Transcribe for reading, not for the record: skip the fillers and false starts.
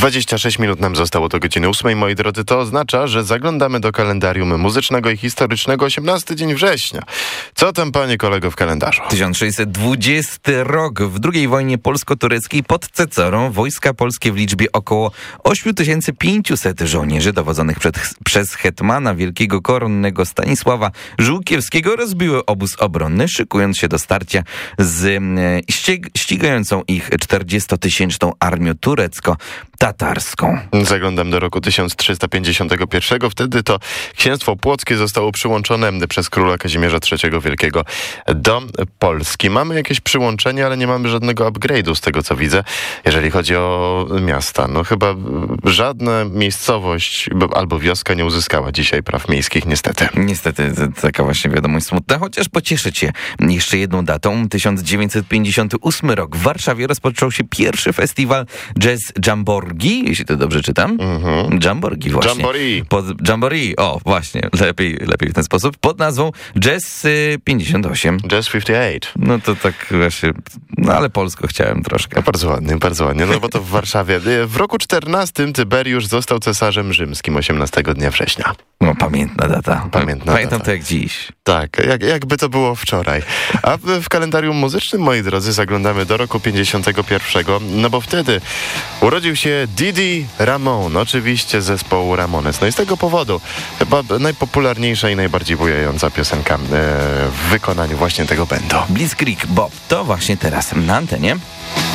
26 minut nam zostało do godziny 8, moi drodzy. To oznacza, że zaglądamy do kalendarium muzycznego i historycznego 18 dzień września. Co tam, panie kolego, w kalendarzu? 1620 rok. W II wojnie polsko-tureckiej pod Cecorą wojska polskie w liczbie około 8500 żołnierzy dowodzonych przez hetmana wielkiego koronnego Stanisława Żółkiewskiego rozbiły obóz obronny, szykując się do starcia z ścigającą ich 40-tysięczną armią turecko-tatarską. Zaglądam do roku 1351. Wtedy to księstwo płockie zostało przyłączone przez króla Kazimierza III Wielkiego do Polski. Mamy jakieś przyłączenie, ale nie mamy żadnego upgrade'u z tego, co widzę, jeżeli chodzi o miasta. No chyba żadna miejscowość albo wioska nie uzyskała dzisiaj praw miejskich, niestety. Niestety, taka właśnie wiadomość smutna, chociaż pocieszę cię jeszcze jedną datą. 1958 rok. W Warszawie rozpoczął się pierwszy festiwal Jazz Jamboree, jeśli to dobrze czytam. Jamboree właśnie. Jamboree. Jamboree, o właśnie, lepiej w ten sposób, pod nazwą Jazz 58. Jazz 58. No to tak właśnie, no ale polsko chciałem troszkę. No bardzo ładnie, no bo to w Warszawie. W roku 14 Tyberiusz został cesarzem rzymskim 18 dnia września. No pamiętna data. Pamiętam data. to jak dziś. Tak, jakby to było wczoraj. A w kalendarium muzycznym, moi drodzy, zaglądamy do roku 51, no bo wtedy urodził się Didi Ramon, oczywiście z zespołu Ramones. No i z tego powodu chyba najpopularniejsza i najbardziej bujająca piosenka w wykonaniu właśnie tego bandu. Blitzkrieg Bob, to właśnie teraz na antenie.